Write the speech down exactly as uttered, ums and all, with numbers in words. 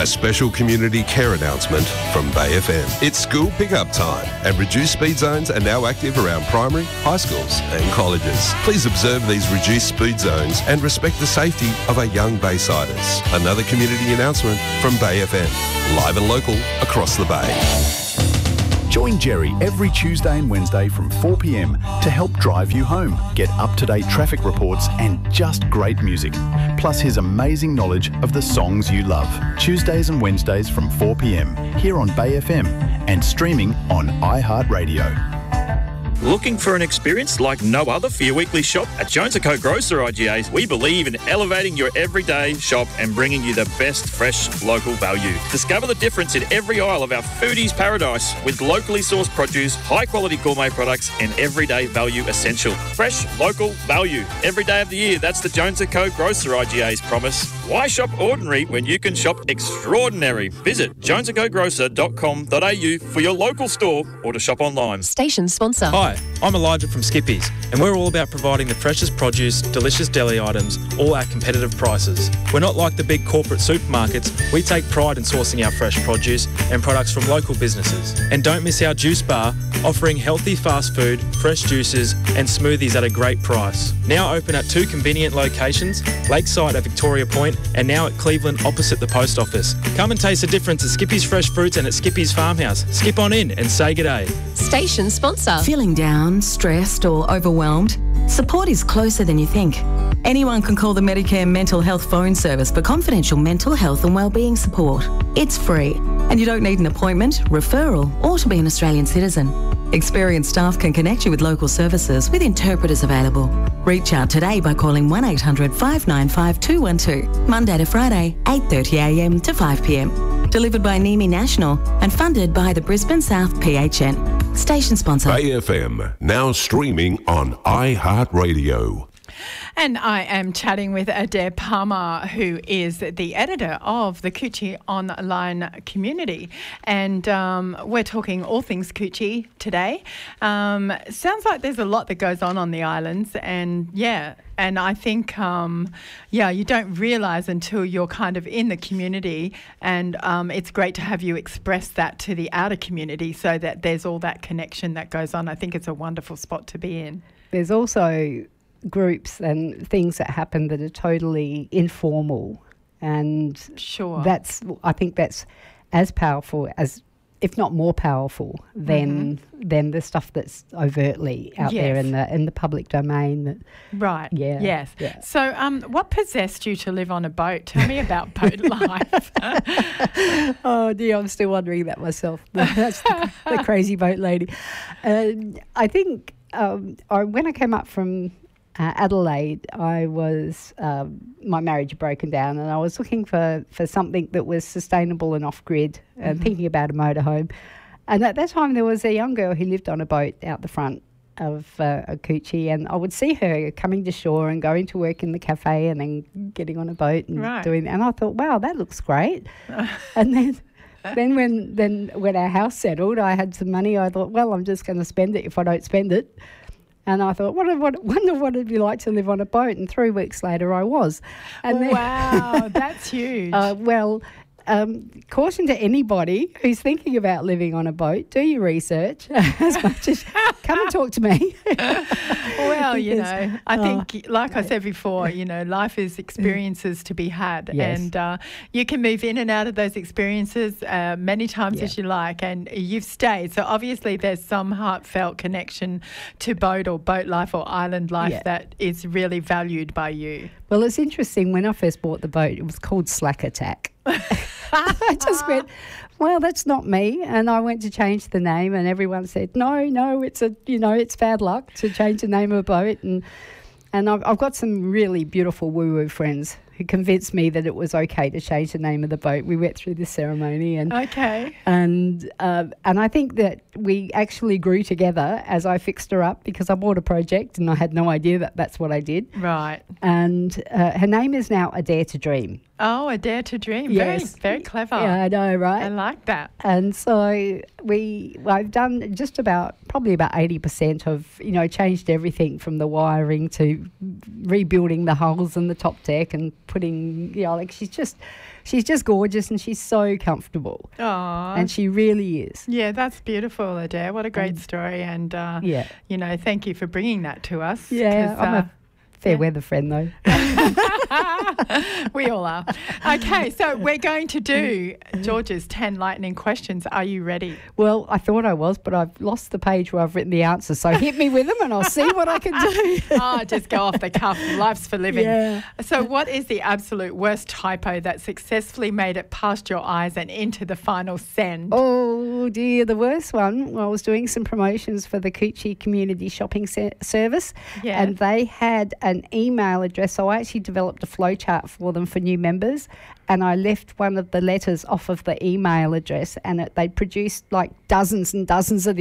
A special community care announcement from Bay F M. It's school pickup time, and reduced speed zones are now active around primary, high schools and colleges. Please observe these reduced speed zones and respect the safety of our young Baysiders. Another community announcement from Bay F M. Live and local across the Bay. Join Jerry every Tuesday and Wednesday from four p m to help drive you home. Get up-to-date traffic reports and just great music. Plus his amazing knowledge of the songs you love. Tuesdays and Wednesdays from four p m here on Bay F M and streaming on iHeartRadio. Looking for an experience like no other for your weekly shop? At Jones and Co Grocer I G As, we believe in elevating your everyday shop and bringing you the best fresh local value. Discover the difference in every aisle of our foodies paradise with locally sourced produce, high quality gourmet products and everyday value essential. Fresh, local, value. Every day of the year, that's the Jones and Co Grocer I G A's promise. Why shop ordinary when you can shop extraordinary? Visit jones and co grocer dot com dot a u for your local store or to shop online. Station sponsor. Hi, I'm Elijah from Skippies, and we're all about providing the freshest produce, delicious deli items, all at competitive prices. We're not like the big corporate supermarkets. We take pride in sourcing our fresh produce and products from local businesses. And don't miss our juice bar, offering healthy fast food, fresh juices and smoothies at a great price. Now open at two convenient locations, Lakeside at Victoria Point and now at Cleveland opposite the post office. Come and taste the difference at Skippies Fresh Fruits and at Skippies Farmhouse. Skip on in and say g'day. Station sponsor. Feeling down, stressed or overwhelmed? Support is closer than you think. Anyone can call the Medicare Mental Health Phone Service for confidential mental health and wellbeing support. It's free and you don't need an appointment, referral or to be an Australian citizen. Experienced staff can connect you with local services with interpreters available. Reach out today by calling one eight hundred five nine five two one two, Monday to Friday, eight thirty a m to five p m. Delivered by NIMI National and funded by the Brisbane South P H N. Station sponsor. Bay F M, now streaming on iHeartRadio. And I am chatting with Adair Palmer, who is the editor of the Coochie Online community. And um, we're talking all things Coochie today. Um, sounds like there's a lot that goes on on the islands. And, yeah, and I think, um, yeah, you don't realise until you're kind of in the community. And um, it's great to have you express that to the outer community so that there's all that connection that goes on. I think it's a wonderful spot to be in. There's also groups and things that happen that are totally informal, and sure, that's I think that's as powerful as, if not more powerful than mm-hmm. than the stuff that's overtly out yes. there in the in the public domain. That, right. Yeah. Yes. Yeah. So, um, what possessed you to live on a boat? Tell me about boat life. Oh dear, I'm still wondering that myself. That's the, the crazy boat lady. Uh, I think um, I, when I came up from Uh, Adelaide, I was, um, my marriage had broken down and I was looking for, for something that was sustainable and off-grid and mm-hmm. thinking about a motorhome. And at that time there was a young girl who lived on a boat out the front of uh, a Coochie, and I would see her coming to shore and going to work in the cafe and then getting on a boat and right. doing, and I thought, wow, that looks great. And then then when then when our house settled, I had some money. I thought, well, I'm just going to spend it if I don't spend it. And I thought, what, what, wonder what it'd be like to live on a boat. And three weeks later, I was. And then, wow, that's huge. Uh, well, um, caution to anybody who's thinking about living on a boat: do your research as much as come and talk to me. Well, you know, I think, oh, like I said before, you know, life is experiences to be had, yes. and uh, you can move in and out of those experiences uh, many times yeah. as you like, and you've stayed. So obviously, there's some heartfelt connection to boat or boat life or island life yeah. that is really valued by you. Well, it's interesting. When I first bought the boat, it was called Slack Attack. I just went, well, that's not me. And I went to change the name and everyone said, no, no, it's a, you know, it's bad luck to change the name of a boat. And and I've, I've got some really beautiful woo-woo friends who convinced me that it was okay to change the name of the boat. We went through the ceremony. and Okay. And, uh, and I think that we actually grew together as I fixed her up, because I bought a project and I had no idea that that's what I did. Right. And uh, her name is now A Dare to Dream. Oh, A Dare to Dream. Yes. Very, very clever. Yeah, I know, right? I like that. And so we, I've done just about probably about eighty percent of, you know, changed everything from the wiring to rebuilding the hulls and the top deck and putting, you know, like she's just, she's just gorgeous and she's so comfortable. Aww. And she really is. Yeah, that's beautiful, Adair. What a great Um, story. And, uh, Yeah. you know, thank you for bringing that to us. Yeah, 'cause, I'm uh, a fair yeah. weather friend though. we all are. Okay, so we're going to do George's ten lightning questions. Are you ready? Well, I thought I was, but I've lost the page where I've written the answers. So hit me with them and I'll see what I can do. Oh, just go off the cuff. Life's for living. Yeah. So what is the absolute worst typo that successfully made it past your eyes and into the final send? Oh dear, the worst one. Well, I was doing some promotions for the Coochie Community Shopping se- Service, Yeah. and they had an email address. So I actually developed a flowchart for them for new members, and I left one of the letters off of the email address, and it, they produced like dozens and dozens of